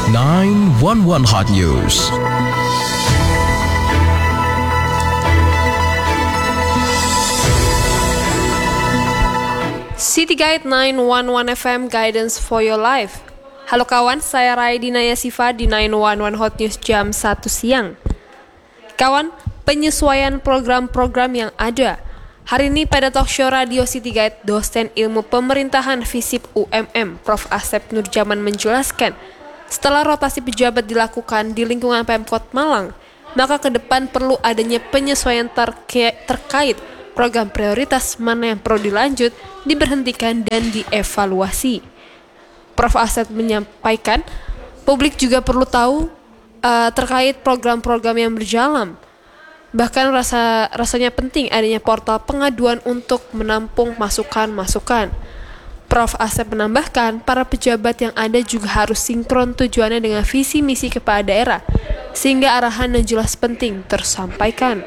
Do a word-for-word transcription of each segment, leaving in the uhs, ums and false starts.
nine one one Hot News. City Guide nine one one F M Guidance for Your Life. Halo kawan, saya Raidina Yasifa di nine one one Hot News jam satu siang. Kawan, penyesuaian program-program yang ada. Hari ini pada talk show Radio City Guide, dosen ilmu pemerintahan FISIP U M M, Profesor Asep Nurjaman menjelaskan, setelah rotasi pejabat dilakukan di lingkungan Pemkot Malang, maka ke depan perlu adanya penyesuaian terke- terkait program prioritas mana yang perlu dilanjut, diberhentikan, dan dievaluasi. Profesor Asep menyampaikan, publik juga perlu tahu uh, terkait program-program yang berjalan. Bahkan rasa rasanya penting adanya portal pengaduan untuk menampung masukan-masukan. Profesor Asep menambahkan, para pejabat yang ada juga harus sinkron tujuannya dengan visi misi kepala daerah, sehingga arahan yang jelas penting tersampaikan.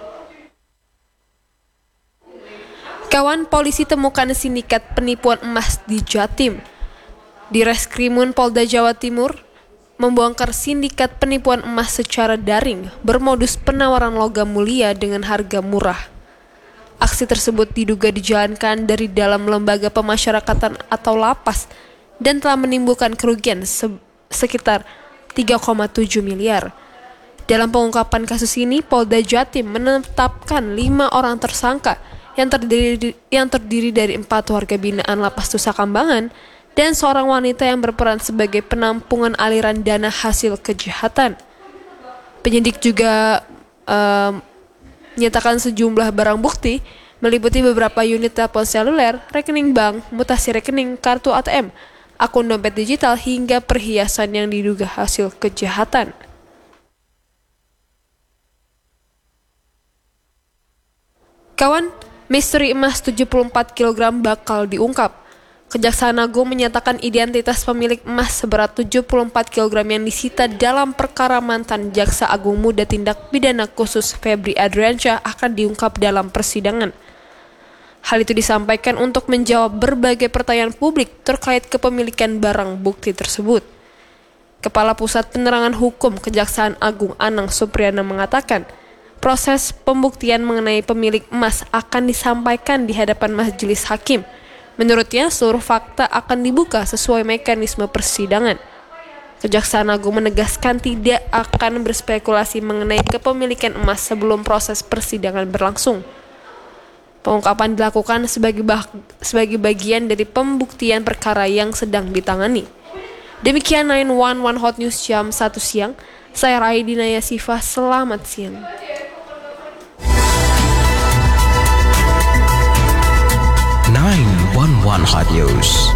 Kawan, polisi temukan sindikat penipuan emas di Jatim. Di Reskrimun Polda Jawa Timur membongkar sindikat penipuan emas secara daring bermodus penawaran logam mulia dengan harga murah. Aksi tersebut diduga dijalankan dari dalam lembaga pemasyarakatan atau lapas dan telah menimbulkan kerugian se- sekitar tiga koma tujuh miliar. Dalam pengungkapan kasus ini, Polda Jatim menetapkan lima orang tersangka yang terdiri yang terdiri dari empat warga binaan Lapas Nusa Kambangan dan seorang wanita yang berperan sebagai penampungan aliran dana hasil kejahatan. Penyidik juga um, menyatakan sejumlah barang bukti meliputi beberapa unit telepon seluler, rekening bank, mutasi rekening, kartu A T M, akun dompet digital, hingga perhiasan yang diduga hasil kejahatan. Kawan, misteri emas tujuh puluh empat kilogram bakal diungkap. Kejaksaan Agung menyatakan identitas pemilik emas seberat tujuh puluh empat kilogram yang disita dalam perkara mantan Jaksa Agung Muda Tindak Pidana Khusus Febri Adriansyah akan diungkap dalam persidangan. Hal itu disampaikan untuk menjawab berbagai pertanyaan publik terkait kepemilikan barang bukti tersebut. Kepala Pusat Penerangan Hukum Kejaksaan Agung Anang Supriyana mengatakan, proses pembuktian mengenai pemilik emas akan disampaikan di hadapan majelis hakim. Menurutnya, seluruh fakta akan dibuka sesuai mekanisme persidangan. Kejaksaan Agung menegaskan tidak akan berspekulasi mengenai kepemilikan emas sebelum proses persidangan berlangsung. Pengungkapan dilakukan sebagai, bah- sebagai bagian dari pembuktian perkara yang sedang ditangani. Demikian nine one one Hot News jam satu siang. Saya Raidina Yasifa, selamat siang. nine one one Hot News.